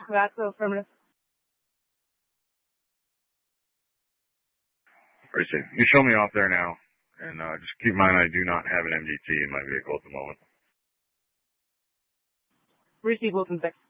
that's affirmative. Appreciate it. You show me off there now, and just keep in mind I do not have an MDT in my vehicle at the moment. Receive Wilson 6.